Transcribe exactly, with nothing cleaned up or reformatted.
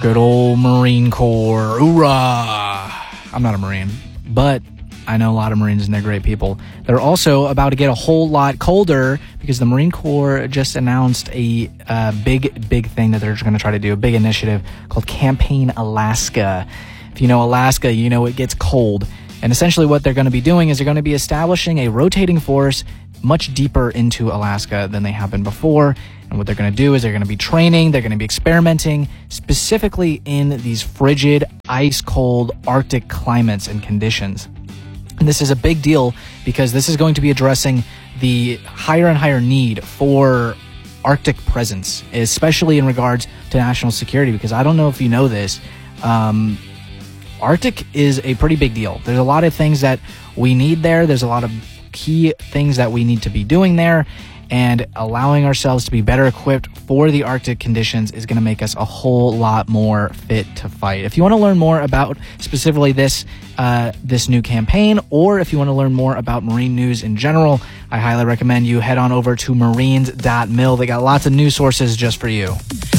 Good old Marine Corps. Hoorah! I'm not a Marine, but I know a lot of Marines and they're great people. They're also about to get a whole lot colder because the Marine Corps just announced a uh, big, big thing that they're going to try to do, a big initiative called Campaign Alaska. If you know Alaska, you know it gets cold. And essentially what they're going to be doing is they're going to be establishing a rotating force much deeper into Alaska than they have been before. And what they're going to do is they're going to be training, they're going to be experimenting specifically in these frigid, ice-cold Arctic climates and conditions. And this is a big deal because this is going to be addressing the higher and higher need for Arctic presence, especially in regards to national security, because I don't know if you know this, um, Arctic is a pretty big deal. There's a lot of things that we need there. There's a lot of key things that we need to be doing there, and allowing ourselves to be better equipped for the Arctic conditions is going to make us a whole lot more fit to fight. If you want to learn more about specifically this uh, this new campaign, or if you want to learn more about Marine news in general, I highly recommend you head on over to marines dot mil. They got lots of news sources just for you.